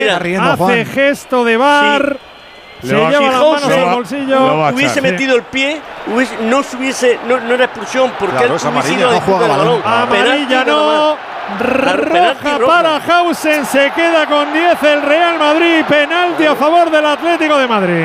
hace gesto de VAR. Sí. Se lleva las manos al bolsillo. Hubiese metido el pie, no era expulsión porque claro, él hubiese ido a disputar el balón. Amarilla no. Roja para Hausen. Se queda con 10 el Real Madrid. Penalti a favor del Atlético de Madrid.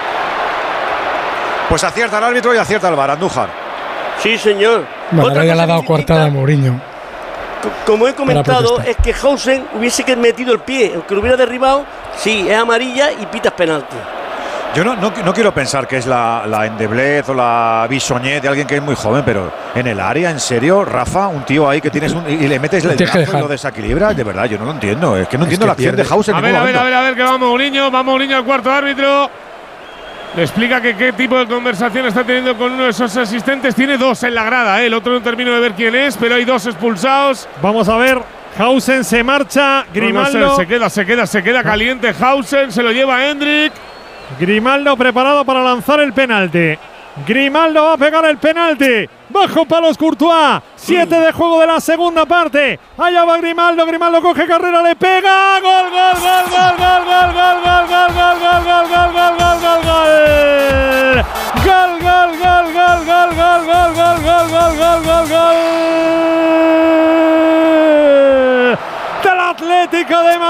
Pues acierta el árbitro y acierta el VAR, Andújar. Sí, señor. Bueno, ya le ha dado coartada a Mourinho. Como he comentado, es que Hausen hubiese metido el pie, aunque lo hubiera derribado. Sí, es amarilla y pitas penalti. Yo no quiero pensar que es la endeblez o la bisoñez de alguien que es muy joven, pero en el área, en serio, Rafa, un tío ahí que tienes y le metes el brazo y lo desequilibras, de verdad, yo no lo entiendo. Es que no entiendo la acción de Hausen. A ver, que va Mourinho al cuarto árbitro. Le explica que qué tipo de conversación está teniendo con uno de esos asistentes. Tiene dos en la grada, el otro no termino de ver quién es, pero hay dos expulsados. Vamos a ver. Hausen se marcha, Grimaldo. No sé, se queda caliente Hausen, se lo lleva Hendrik. Grimaldo preparado para lanzar el penalti. Grimaldo va a pegar el penalti. Bajo palos Courtois. 7 de juego de la segunda parte. Allá va Grimaldo. Grimaldo coge carrera, le pega. Gol. Del Atlético de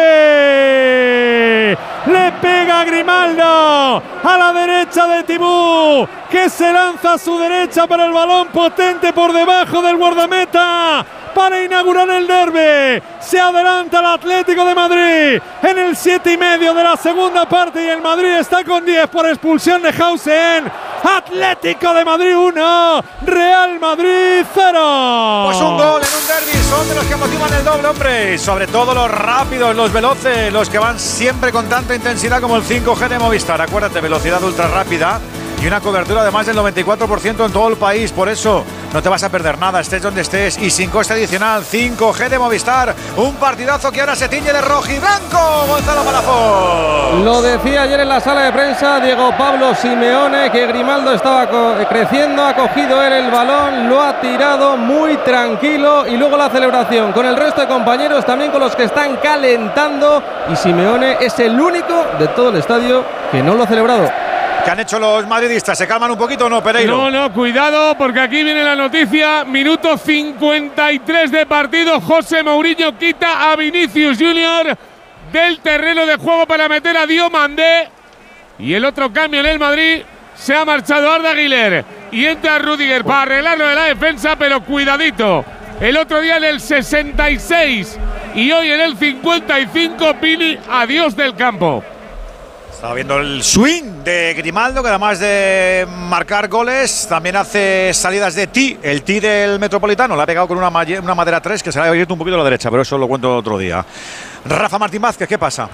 Madrid. Le pega Grimaldo a la derecha de Tibú, que se lanza a su derecha para el balón potente por debajo del guardameta para inaugurar el derbi. Se adelanta el Atlético de Madrid en el 7,5 de la segunda parte y el Madrid está con 10 por expulsión de Hausen. Atlético de Madrid 1, Real Madrid 0. Pues un gol en un derbi, son de los que motivan el doble, hombre. Sobre todo los rápidos, los veloces, los que van siempre con tanta intensidad como el 5G de Movistar. Acuérdate, velocidad ultra rápida y una cobertura de más del 94% en todo el país. Por eso no te vas a perder nada, estés donde estés y sin coste adicional. 5G de Movistar, un partidazo que ahora se tiñe de rojo y blanco. Gonzalo Palafox. Lo decía ayer en la sala de prensa Diego Pablo Simeone, que Grimaldo estaba creciendo, ha cogido él el balón, lo ha tirado muy tranquilo y luego la celebración con el resto de compañeros, también con los que están calentando, y Simeone es el único de todo el estadio que no lo ha celebrado. ¿Qué han hecho los madridistas? ¿Se calman un poquito o no, Pereiro? No, cuidado, porque aquí viene la noticia. Minuto 53 de partido. José Mourinho quita a Vinicius Junior del terreno de juego para meter a Diomandé. Y el otro cambio en el Madrid, se ha marchado Arda Güler y entra Rüdiger para arreglarlo de la defensa, pero cuidadito. El otro día en el 66 y hoy en el 55, Vini, adiós del campo. Estaba viendo el swing de Grimaldo, que además de marcar goles, también hace salidas de tee, el tee del Metropolitano. Le ha pegado con una madera 3 que se le ha abierto un poquito a la derecha, pero eso lo cuento otro día. Rafa Martín Vázquez, ¿qué pasa?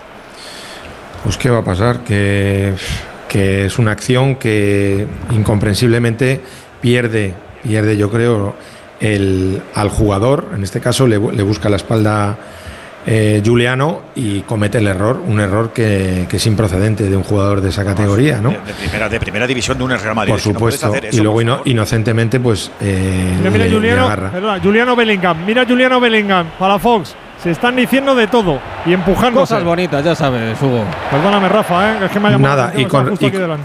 Pues qué va a pasar, que es una acción que incomprensiblemente pierde yo creo al jugador. En este caso le busca la espalda Giuliano y comete el error, un error que es improcedente de un jugador de esa categoría, ¿no? De primera división de un Real Madrid. Por supuesto, no eso, y luego inocentemente pues mira Juliano Bellingham, para Fox. Se están diciendo de todo y empujando cosas bonitas, ya sabes, Hugo. Perdóname, Rafa, es que me ha llamado nada, y con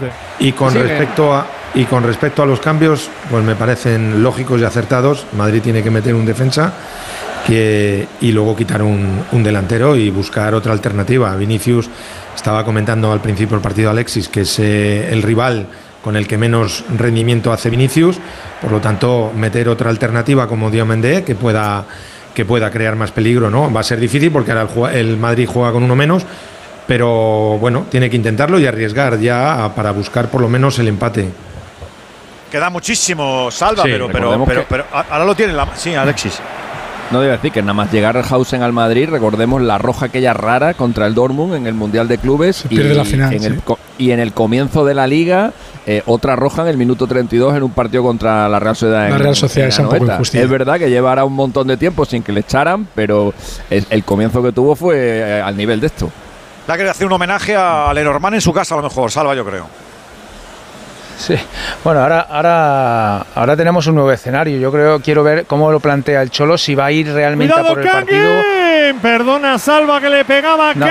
respecto a los cambios, pues me parecen lógicos y acertados. Madrid tiene que meter un defensa y luego quitar un delantero y buscar otra alternativa. Vinicius, estaba comentando al principio del partido Alexis, que es el rival con el que menos rendimiento hace Vinicius, por lo tanto meter otra alternativa como Diomandé que pueda crear más peligro, ¿no? Va a ser difícil porque ahora el Madrid juega con uno menos, pero bueno, tiene que intentarlo y arriesgar ya para buscar por lo menos el empate. Queda muchísimo, Salva, sí, pero ahora lo tiene sí, Alexis. No debe decir que nada más llegar Hausen al Madrid, recordemos la roja aquella rara contra el Dortmund en el Mundial de Clubes. Se pierde la final, y en el comienzo de la Liga, otra roja en el minuto 32 en un partido contra la Real Sociedad. La Real Sociedad es un poco injusticia. Es verdad que llevará un montón de tiempo sin que le echaran, pero el comienzo que tuvo fue al nivel de esto. Le ha querido hacer un homenaje a Lenormand en su casa, a lo mejor, Salva, yo creo. Sí, bueno, ahora tenemos un nuevo escenario. Yo quiero ver cómo lo plantea el Cholo, si va a ir realmente a por el partido. Perdona, Salva, que le pegaba. No.